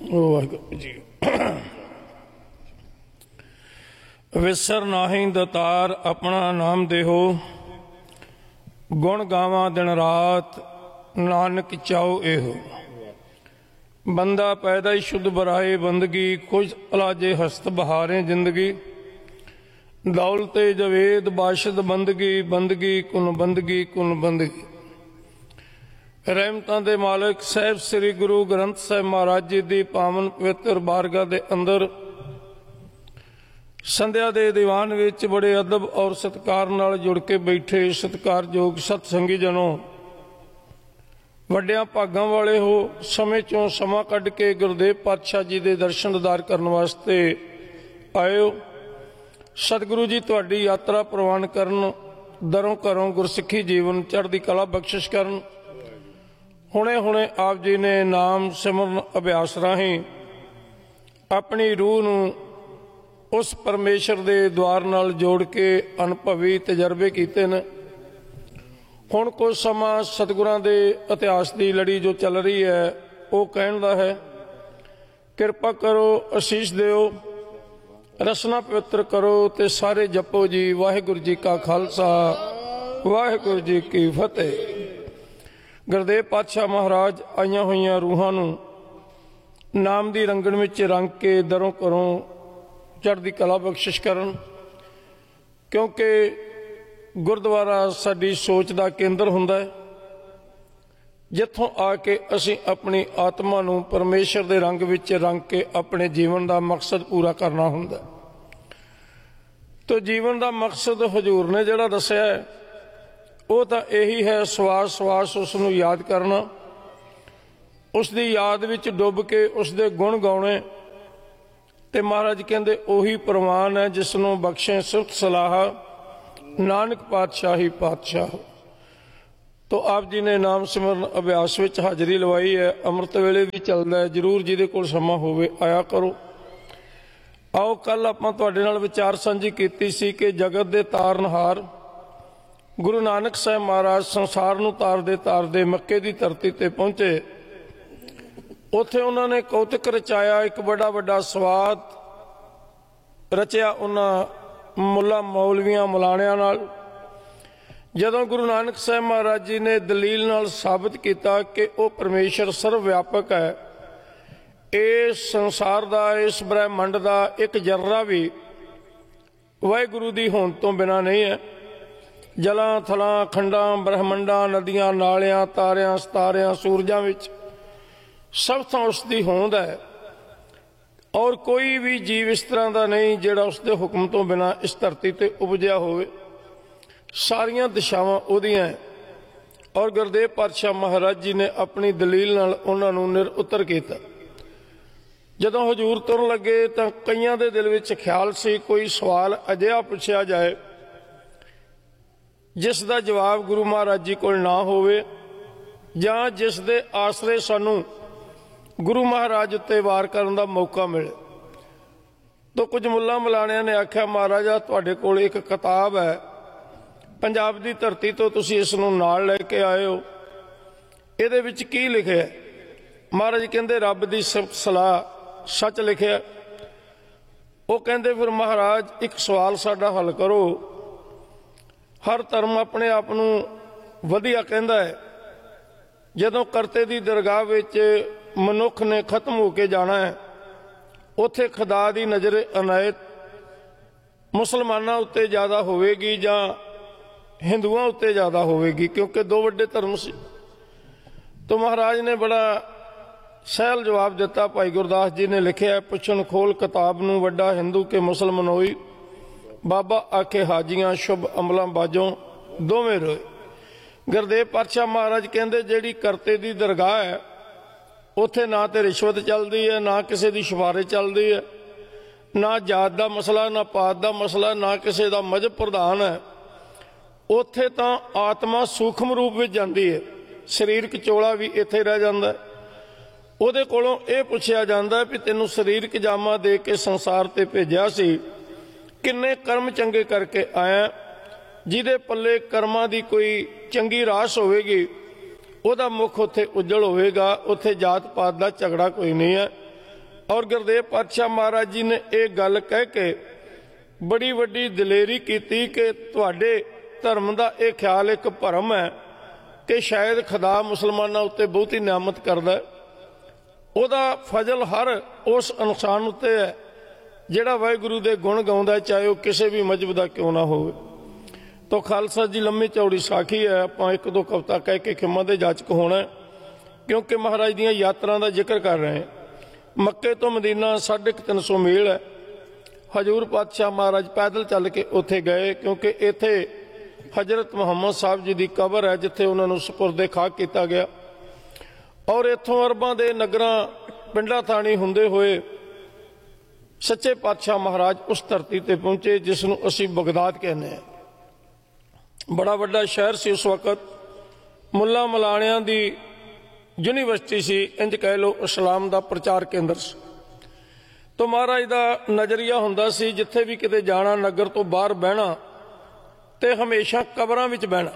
ਵਾਹਿਗੁਰੂ ਜੀ। ਵਿਸਰ ਨਾਹੀਂ ਦਤਾਰ ਆਪਣਾ ਨਾਮ ਦੇਹੋ, ਗੁਣ ਗਾਵਾਂ ਦਿਨ ਰਾਤ ਨਾਨਕ ਚਾਓ ਇਹੋ। ਬੰਦਾ ਪੈਦਾ ਹੀ शुद्ध बराए बंदगी, कुछ अलाजे हस्त बहारें जिंदगी। दौलते जवेद बाशद बंदगी, बंदगी कुन बंदगी कुन बंदगी। रहमतां दे मालिक साहिब श्री गुरु ग्रंथ साहिब महाराज जी दी पावन पवित्र बारगाह दे अंदर संध्या दे दीवान विच बड़े अदब और सत्कार नाल जुड़ के बैठे सत्कारयोग सतसंगी जनों, ਵੱਡਿਆਂ ਭਾਗਾਂ वाले हो, समय चों समा कढ़ के गुरुदेव पातशाह जी के दर्शन दीदार करने वास्ते आए हो। सतगुरु जी तुहाडी यात्रा प्रवान करन, दरों घरों गुरसिੱਖੀ जीवन चढ़दी कला बख्शिश करन। हुणे हुणे आप जी ने नाम सिमरन अभ्यास राहीं अपनी रूह नूं उस परमेश्वर के द्वार नाल जोड़ के अनुभवी तजर्बे कीते ने। ਹੁਣ कुछ समा सतगुरां दे इतिहास की लड़ी जो चल रही है वो कहण दा है, किरपा करो आशीष दिओ, रसना पवित्र करो ते सारे जपो जी। वाहिगुरू जी का खालसा वाहिगुरू जी की फतेह। गुरदेव पातशाह महाराज आईयां होईयां रूहां नूं नाम दी रंगण विच रंग के दरों घरों चढ़दी कला बख्शिश करन, क्योंकि गुरुद्वारा साडी सोच का केंद्र हुंदा है, जिथों आके असीं अपनी आत्मा नूं परमेश्वर दे रंग विच रंग के अपने जीवन का मकसद पूरा करना हुंदा। तो जीवन का मकसद हजूर ने जिहड़ा दस्सिया है वो तो यही है, सवास सवास उसनूं याद करना, उसकी याद विच डुब के उसके गुण गाउणे। ते महाराज कहंदे ओही प्रवान है जिसनों बख्शे सुख सलाह, नानक पातशाही पातशाह। तो आप जी ने नाम सिमरन अभ्यास विच हाज़री लवाई है, अमृत वेले भी चलता है, जरूर जिहदे कोल समा होवे आया करो। आओ कल आपां तुहाडे नाल विचार सांझी कीती सी कि जगत दे तारनहार गुरु नानक साहिब महाराज संसार नूं तारदे मक्के की धरती ते पहुंचे। उत्थे उन्होंने कौतक रचाया, एक बड़ा वड्डा स्वाद रचिया उन्हां मुला मौलवियां मुलाणियां नाल। जदों गुरु नानक साहिब महाराज जी ने दलील नाल साबित किया कि वह परमेश्वर सर्व व्यापक है, इस संसार का इस ब्रह्मंड का एक जर्रा भी वाहिगुरू दी होंद तो बिना नहीं है। जलां थलां खंडां ब्रह्मंडां नदियां नालियां तारियां सितारियां सूरजां विच सब थां उसकी होंद है, और कोई भी जीव इस तरह का नहीं जिहड़ा उसके हुक्म तो बिना इस धरती ते उपजिया होवे। सारियां दिशावां उहदियां हैं। और गुरदेव पातशाह महाराज जी ने अपनी दलील नाल उन्हां नूं निरुत्तर कीता। जदों हजूर तुरन लगे तो कईयां दे दिल विच ख्याल सी कोई सवाल अजिहा पुछिया जाए जिस दा जवाब गुरु महाराज जी कोल ना होवे, जां जिस दे आसरे सानूं गुरु महाराज उत्ते वार करन दा मौका मिले। तो कुछ मुल्लां मलाणियां ने आख्या, महाराज तुहाडे कोल एक किताब है, पंजाब दी धरती तो तुसीं इस नूं नाल लैके आए हो, इहदे विच की लिखिआ है? महाराज कहंदे रब दी सिफत सलाह सच लिखिआ। वो कहंदे फिर महाराज एक सवाल साडा हल करो। हर धर्म अपने आप नूं वधिया कहंदा है, जदों करते दी दरगाह विच मनुख ने खत्म होके जाना है, उत्थे खुदा दी नज़र अनायत मुसलमानां उत्ते ज़्यादा होवेगी जां हिंदुआं उत्ते ज़्यादा होवेगी, क्योंकि दो वड्डे धर्म सी। तो महाराज ने बड़ा सहल जवाब दिता। भाई गुरदास जी ने लिखिआ, पुछन खोल किताब नूं वड्डा हिंदू के मुसलमान होई, बाबा आखे हाजियां शुभ अमलां बाजों दोवें रोए। गुरदेव पातशाह महाराज कहंदे जिहड़ी करते दी दरगाह है उत्थे ना तो रिश्वत चलती है, ना किसी की सिफारिश चलती है, ना जात का मसला, ना पात का मसला, ना किसी का मजहब प्रधान है। उत्थे तो आत्मा सूखम रूप में जाती है, शरीरक चोला भी इत्थे रह जाता है। उहदे कोलों यह पुछया जाता है भी तैनूं शरीरक जामा दे के संसार ते भेजिया सी, किन्ने कर्म चंगे करके आया, जिहदे पल्ले कर्मां दी कोई चंगी रास होवेगी ਉਹਦਾ ਮੁੱਖ ਉੱਥੇ ਉਜਲ ਹੋਵੇਗਾ। ਉੱਥੇ जात पात का झगड़ा कोई नहीं है। और गुरदेव पातशाह महाराज जी ने यह गल कह के बड़ी वड्डी दलेरी की कि तुहाडे धर्म का यह ख्याल एक भरम है कि शायद खुदा मुसलमानों उत्ते बहुती नियामत करदा है, उहदा फजल हर उस इंसान उत्ते है जिहड़ा वाहिगुरू दे गुण गाउंदा है, चाहे वह किसी भी मजहब का क्यों ना हो। तो खालसा जी लंबी चौड़ी साखी है, आपां एक दो कविता कह के खिम्मा दे जाचक होना है, क्योंकि महाराज दीयां यात्रां दा जिक्र कर रहे हैं। मक्के तो मदीना 350 मील है। हजूर पातशाह महाराज पैदल चल के उत्थे गए, क्योंकि इत्थे हजरत मुहम्मद साहब जी की कबर है जिथे उन्होंने सुपुर्दे खाक किया गया। और इत्थों अरबां दे नगरां पिंडां थाणी हुंदे होए सच्चे पातशाह महाराज उस धरती ते पहुंचे जिसनूं असीं बगदाद कहने हैं। बड़ा वड्डा शहर सी उस वक्त, मुल्ला मलाणियां दी यूनीवर्सिटी सी, इंज कह लो इस्लाम दा प्रचार केंद्र सी। तो महाराज दा नज़रिया हुंदा सी जिथे भी किते जाना, नगर तो बाहर बहना ते हमेशा कबरां विच बहना।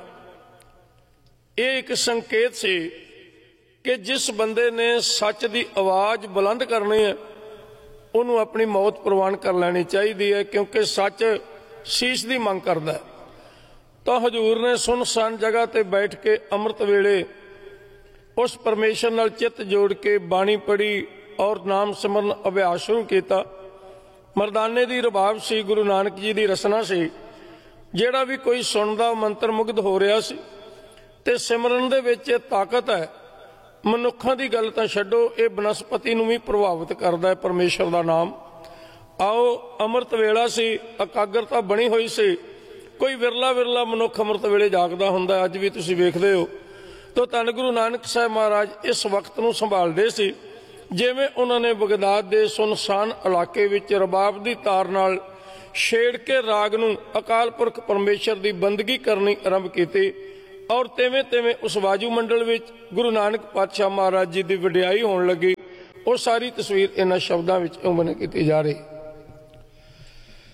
ये एक संकेत सी कि जिस बंदे ने सच की आवाज़ बुलंद करनी है उन्होंने अपनी मौत प्रवान कर लैनी चाहिए है, क्योंकि सच शीश की मंग करता है। तो हजूर ने सुनसान जगह ते बैठ के अमृत वेले उस परमेश्वर नाल चित जोड़ के बाणी पढ़ी और नाम सिमरन अभ्यास शुरू किया। मरदाने की रबाब सी, गुरु नानक जी की रसना सी, जिहड़ा भी कोई सुनदा मंत्र मुग्ध हो रहा सी। ते सिमरन दे विच ताकत है, मनुखा की गल तो छड्डो, ये बनस्पति नूं भी प्रभावित करता है परमेश्वर का नाम। आओ अमृत वेला सी, एकाग्रता बनी हुई सी, कोई विरला विरला मनुख अमृत वेले जागदा हुंदा, अज भी तुसीं वेखदे हो। तो धन गुरु नानक साहब महाराज इस वक्त नूं संभालदे सी जिवें उन्होंने बगदाद के सुनसान इलाके विच रबाब की तार नाल छेड़ के राग नूं अकाल पुरख परमेश्वर की बंदगी करनी आरंभ की। और तिवें तिवें उस वायुमंडल विच गुरु नानक पातशाह महाराज जी की वडियाई होण लगी। वो सारी तस्वीर इन्हां शब्दां विच उमन की जा रही।